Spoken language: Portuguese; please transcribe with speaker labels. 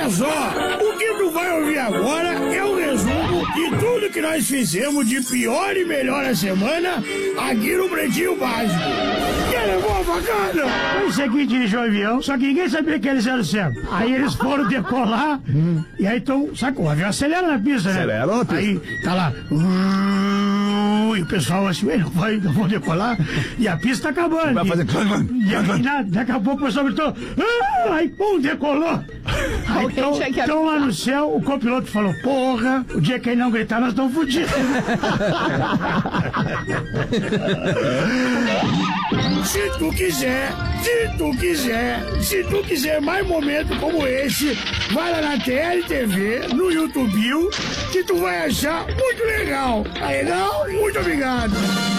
Speaker 1: Olha só, o que tu vai ouvir agora é o resumo de tudo que nós fizemos de pior e melhor a semana aqui no Pretinho Básico. Que levou bacana?
Speaker 2: Foi o seguinte, dirigiu o avião, só que ninguém sabia que eles eram certos. Aí eles foram decolar, e aí então, sabe, o avião acelera na pista, né?
Speaker 3: Acelera na pista.
Speaker 2: Aí tá lá, e o pessoal assim, não vão decolar, e a pista tá acabando.
Speaker 3: Vai fazer...
Speaker 2: E aí, daqui a pouco o pessoal gritou, aí pum, decolou. Aí então lá no céu, o copiloto falou, porra, o dia que ele não gritar, nós estamos fodidos.
Speaker 1: Se tu quiser mais momentos como esse, vai lá na TLTV, no YouTube, que tu vai achar muito legal. Tá legal? Muito obrigado.